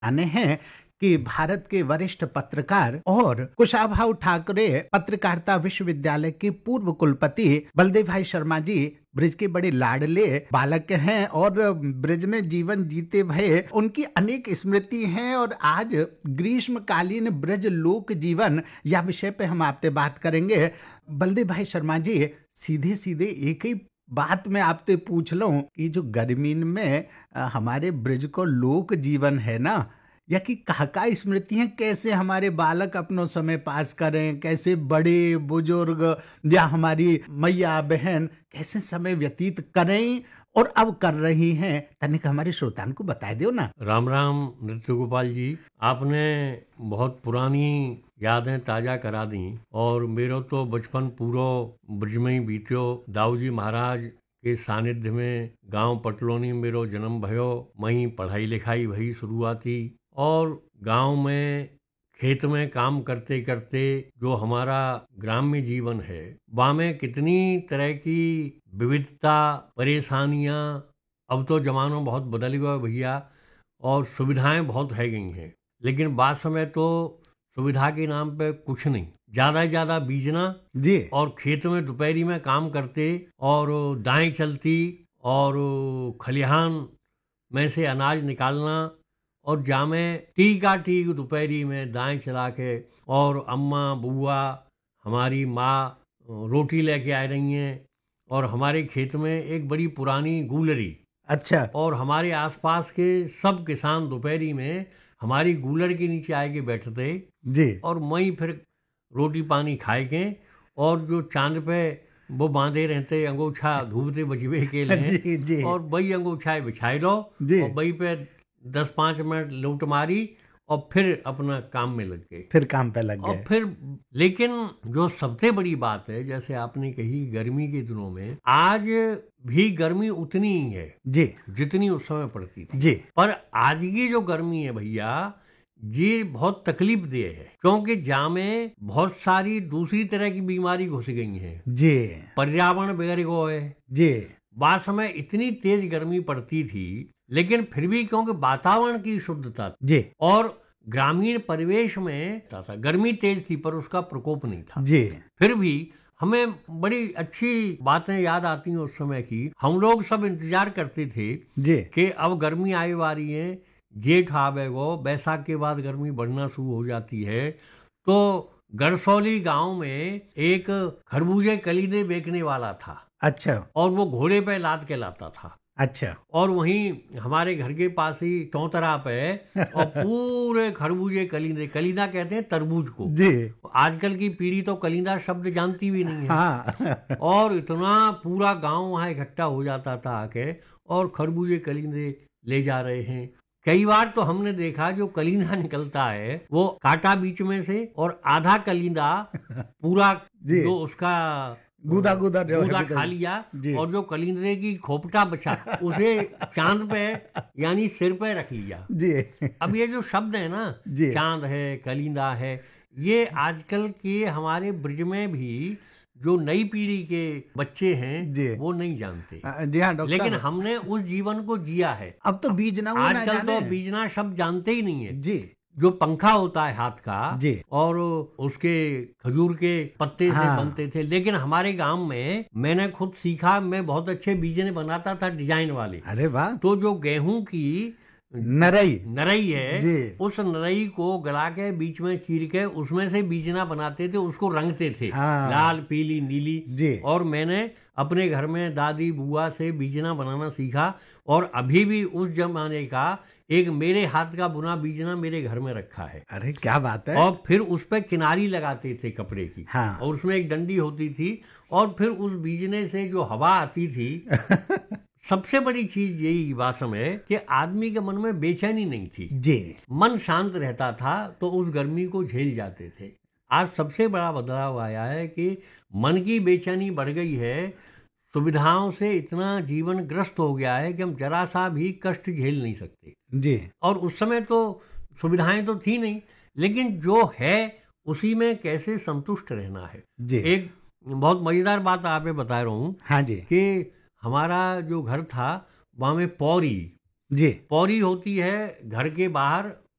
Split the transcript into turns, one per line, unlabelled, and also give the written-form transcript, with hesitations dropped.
आने हैं कि भारत के वरिष्ठ पत्रकार और कुशाभाऊ ठाकरे पत्रकारिता विश्वविद्यालय के पूर्व कुलपति बलदेव भाई शर्मा जी ब्रिज के बड़े लाडले बालक हैं और ब्रिज में जीवन जीते भये उनकी अनेक स्मृति हैं। और आज ग्रीष्मकालीन ब्रिज लोक जीवन या विषय पे हम आपसे बात करेंगे। बलदेव भाई शर्मा जी, सीधे सीधे एक ही बात मैं आपसे पूछ लूं कि जो गर्मी में हमारे ब्रिज को लोक जीवन है ना, या कि कहा स्मृतियां, कैसे हमारे बालक अपनो समय पास करें, कैसे बड़े बुजुर्ग या हमारी मैया बहन कैसे समय व्यतीत करें और अब कर रही हैं, तनिक हमारे श्रोताओं को बता दो ना।
राम राम नृत्य गोपाल जी, आपने बहुत पुरानी यादें ताजा करा दी और मेरा तो बचपन पूरा ब्रिज में ही बीत्यो। दाऊ जी महाराज के सानिध्य में गांव पटलोनी मेरो जन्म भयो, वहीं पढ़ाई लिखाई भई शुरुआती और गांव में खेत में काम करते करते जो हमारा ग्राम्य जीवन है वहाँ में कितनी तरह की विविधता परेशानियाँ। अब तो जमाना बहुत बदल गया भैया और सुविधाएं बहुत है गई हैं, लेकिन बाद समय तो सुविधा के नाम पे कुछ नहीं, ज़्यादा से ज़्यादा बीजना
जी
और खेत में दोपहरी में काम करते और दाएं चलती और खलिहान में से अनाज निकालना और जामे टीका टीक दोपहरी में दाएं चला के और अम्मा बुआ हमारी माँ रोटी लेके आ रही हैं और हमारे खेत में एक बड़ी पुरानी गूलरी।
अच्छा।
और हमारे आसपास के सब किसान दोपहरी में हमारी गूलर के नीचे आके बैठते
जी
और वहीं फिर रोटी पानी खाए के और जो चांद पे वो बांधे रहते अंगोछा धूपते बचवे के लिए
जी, जी।
और वही अंगोछाए बिछाए दो और वही पे 10-5 मिनट लौट मारी और फिर अपना काम में लग गए,
फिर काम पे लग गए।
और फिर लेकिन जो सबसे बड़ी बात है, जैसे आपने कही गर्मी के दिनों में आज भी गर्मी उतनी ही है
जी
जितनी उस समय पड़ती थी
जी।
पर आज की जो गर्मी है भैया ये बहुत तकलीफ दे है, क्योंकि जामे बहुत सारी दूसरी तरह की बीमारी घुस गई है
जी।
पर्यावरण बिगड़ गया है
जी।
बाद समय इतनी तेज गर्मी पड़ती थी, लेकिन फिर भी क्योंकि वातावरण की शुद्धता
जी
और ग्रामीण परिवेश में था, गर्मी तेज थी पर उसका प्रकोप नहीं था
जी।
फिर भी हमें बड़ी अच्छी बातें याद आती हैं उस समय की। हम लोग सब इंतजार करते थे
जी
कि अब गर्मी आने वाली है, जेठ आवेगो, बैसाख के बाद गर्मी बढ़ना शुरू हो जाती है। तो गरसौली गांव में एक खरबूजे कलीदे बेचने वाला था।
अच्छा।
और वो घोड़े पे लाद के लाता था।
अच्छा।
और वहीं हमारे घर के पास ही चौतरा पे और पूरे खरबूजे कलीदे, कलीदा कहते हैं तरबूज को
जी।
आजकल की पीढ़ी तो कलीदा शब्द जानती भी नहीं है।
हाँ।
और इतना पूरा गांव वहां इकट्ठा हो जाता था आके और खरबूजे कलीदे ले जा रहे हैं। कई बार तो हमने देखा जो कलीदा निकलता है वो काटा बीच में से और आधा कलीदा पूरा जो उसका
गूदा
खा लिया और जो कलिंदरे की खोपटा बचा उसे चांद पे यानी सिर पे रख लिया
जी।
अब ये जो शब्द है ना, चांद है कलिंदा है, ये आजकल के हमारे ब्रिज में भी जो नई पीढ़ी के बच्चे हैं वो नहीं जानते।
जी हाँ डॉक्टर,
लेकिन हमने उस जीवन को जिया है।
अब तो बीजना
आजकल तो बीजना शब्द जानते ही नहीं है
जी।
जो पंखा होता है हाथ का
जी।
और उसके खजूर के पत्ते से बनते थे, लेकिन हमारे गांव में मैंने खुद सीखा, मैं बहुत अच्छे बीजने बनाता था डिजाइन वाले।
अरे वाह।
तो जो गेहूं की नरई है
जी।
उस नरई को गला के बीच में चीर के उसमें से बीजना बनाते थे, उसको रंगते थे लाल पीली नीली
जी।
और मैंने अपने घर में दादी बुआ से बीजना बनाना सीखा और अभी भी उस जमाने का एक मेरे हाथ का बुना बीजना मेरे घर में रखा है।
अरे क्या बात है।
और फिर उस पे किनारी लगाते थे कपड़े की और उसमें एक डंडी होती थी और फिर उस बीजने से जो हवा आती थी सबसे बड़ी चीज यही वास्तव है कि आदमी के मन में बेचैनी नहीं थी
जी।
मन शांत रहता था तो उस गर्मी को झेल जाते थे। आज सबसे बड़ा बदलाव आया है कि मन की बेचैनी बढ़ गई है, सुविधाओं से इतना जीवन ग्रस्त हो गया है कि हम जरा सा भी कष्ट झेल नहीं सकते
जी।
और उस समय तो सुविधाएं तो थी नहीं, लेकिन जो है उसी में कैसे संतुष्ट रहना है
जी।
एक बहुत मजेदार बात आप बता रहा हूँ।
हाँ जी।
कि हमारा जो घर था वहां में पौरी
जी।
पौरी होती है घर के बाहर